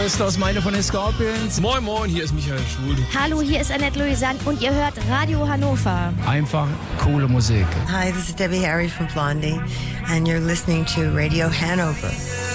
ist das meine von den Scorpions. Moin Moin, hier ist Michael Schul. Hallo, hier ist Annette Louisanne und ihr hört Radio Hannover. Einfach coole Musik. Hi, this is Debbie Harry from Blondie and you're listening to Radio Hanover.